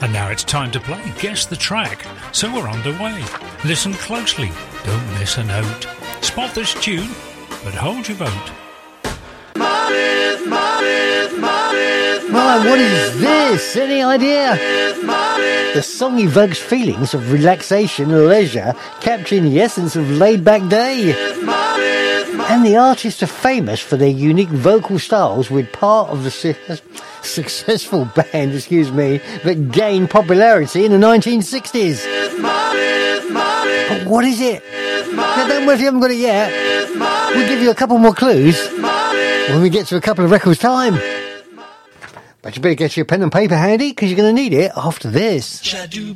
And now it's time to play Guess the Track, so we're underway. Listen closely, don't miss a note. Spot this tune, but hold your vote. Right, what is this? Any idea? The song evokes feelings of relaxation and leisure, capturing the essence of laid-back day. And the artists are famous for their unique vocal styles, with part of the successful band, that gained popularity in the 1960s. But what is it? Now, don't worry if you haven't got it yet. We'll give you a couple more clues when we get to a couple of records' time. But you better get your pen and paper handy, because you're going to need it after this.